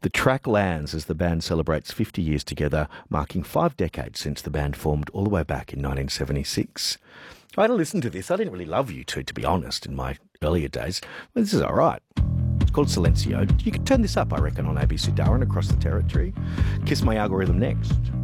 The track lands as the band celebrates 50 years together, marking 5 decades since the band formed all the way back in 1976. I had to listen to this. I didn't really love U2, to be honest, in my earlier days. But this is all right. It's called Silencio. You could turn this up, I reckon, on ABC Darwin across the territory. Kiss My Algorithm next.